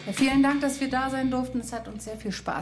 Ja, vielen Dank, dass wir da sein durften. Es hat uns sehr viel Spaß